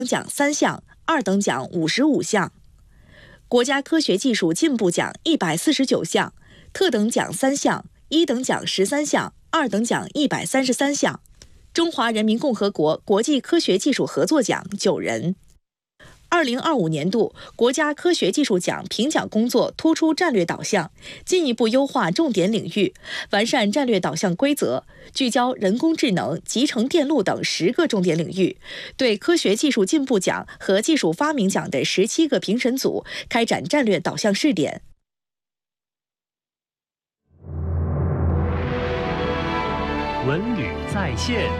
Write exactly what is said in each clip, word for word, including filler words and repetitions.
奖三项，二等奖五十五项；国家科学技术进步奖一百四十九项，特等奖三项，一等奖十三项，二等奖一百三十三项；中华人民共和国国际科学技术合作奖九人。二零二五年度国家科学技术奖评奖工作突出战略导向，进一步优化重点领域，完善战略导向规则，聚焦人工智能、集成电路等十个重点领域，对科学技术进步奖和技术发明奖的十七个评审组开展战略导向试点。 文旅在线。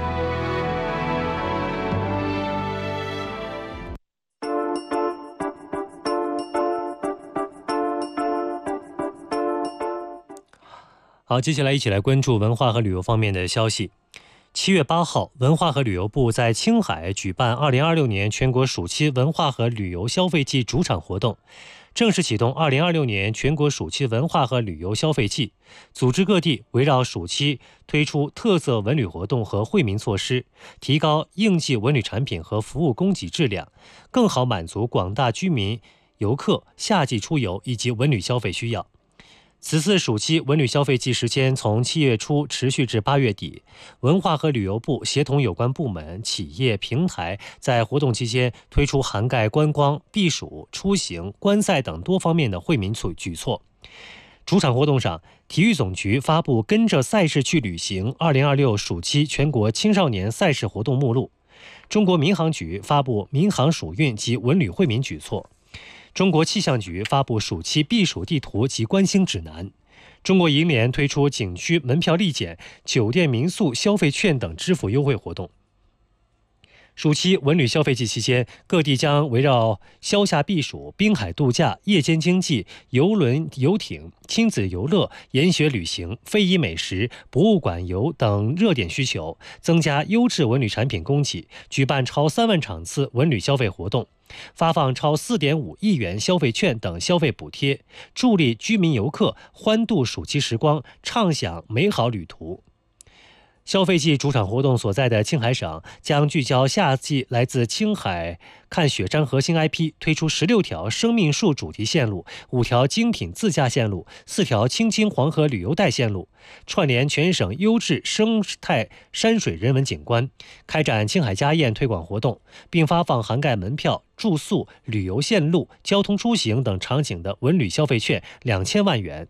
好，接下来一起来关注文化和旅游方面的消息。七月八号，文化和旅游部在青海举办二零二六年全国暑期文化和旅游消费季主场活动，正式启动二零二六年全国暑期文化和旅游消费季，组织各地围绕暑期推出特色文旅活动和惠民措施，提高应季文旅产品和服务供给质量，更好满足广大居民、游客夏季出游以及文旅消费需要。此次暑期文旅消费季时间从七月初持续至八月底，文化和旅游部协同有关部门、企业、平台，在活动期间推出涵盖观光、避暑、出行、观赛等多方面的惠民举措。主场活动上，体育总局发布跟着赛事去旅行二零二六暑期全国青少年赛事活动目录，中国民航局发布民航暑运及文旅惠民举措，中国气象局发布暑期避暑地图及观星指南，中国银联推出景区门票立减、酒店民宿消费券等支付优惠活动。暑期文旅消费季期间，各地将围绕消夏避暑、滨海度假、夜间经济、邮轮游艇、亲子游乐、研学旅行、非遗美食、博物馆游等热点需求，增加优质文旅产品供给，举办超三万场次文旅消费活动，发放超 四点五亿元消费券等消费补贴，助力居民游客欢度暑期时光，畅享美好旅途。消费季主场活动所在的青海省将聚焦夏季来自青海看雪山核心 I P， 推出十六条生命树主题线路、五条精品自驾线路、四条青青黄河旅游带线路，串联全省优质生态山水人文景观，开展青海家宴推广活动，并发放涵盖门票、住宿、旅游线路、交通出行等场景的文旅消费券两千万元。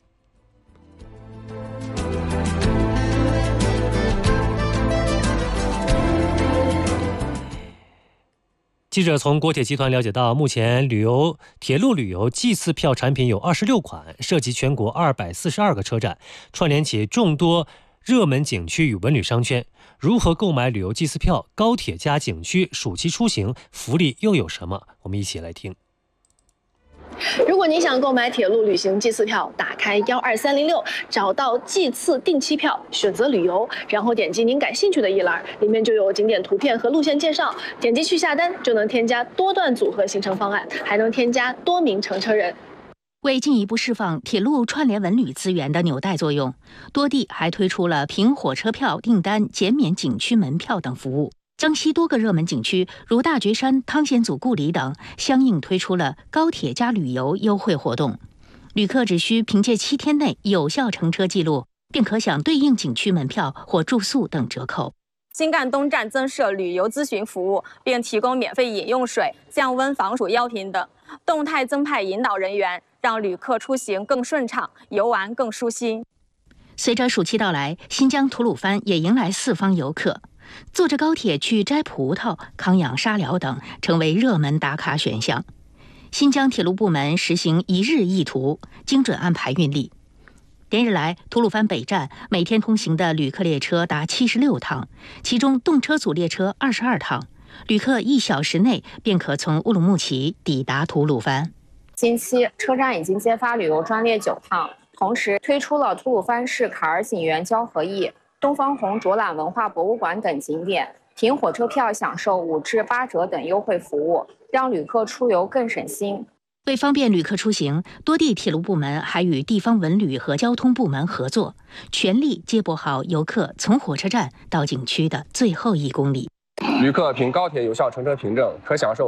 记者从国铁集团了解到，目前旅游铁路旅游季次票产品有二十六款，涉及全国二百四十二个车站，串联起众多热门景区与文旅商圈。如何购买旅游季次票？高铁加景区暑期出行福利又有什么？我们一起来听。 如果你想购买铁路旅行季次票，打开幺二三零六，找到季次定期票，选择旅游，然后点击您感兴趣的一栏，里面就有景点图片和路线介绍，点击去下单就能添加多段组合行程方案，还能添加多名乘车人。 为进一步释放铁路串联文旅资源的纽带作用，多地还推出了凭火车票订单减免景区门票等服务。江西多个热门景区如大觉山、汤显祖故里等，相应推出了高铁加旅游优惠活动。旅客只需凭借七天内有效乘车记录，便可享对应景区门票或住宿等折扣。 新干东站增设旅游咨询服务，并提供免费饮用水、降温防暑药品等，动态增派引导人员，让旅客出行更顺畅，游玩更舒心。 随着暑期到来，新疆吐鲁番也迎来四方游客。坐着高铁去摘葡萄、康养沙疗等，成为热门打卡选项。新疆铁路部门实行一日一途，精准安排运力。连日来，吐鲁番北站每天通行的旅客列车达七十六趟，其中动车组列车二十二趟，旅客一小时内便可从乌鲁木齐抵达吐鲁番。 近期车站已经接发旅游专列九趟，同时推出了吐鲁番市坎儿景园交合驿、东方红卓览文化博物馆等景点，凭火车票享受五至八折等优惠服务，让旅客出游更省心。 为方便旅客出行，多地铁路部门还与地方文旅和交通部门合作，全力接驳好游客从火车站到景区的最后一公里。 旅客凭高铁有效乘车凭证，可享受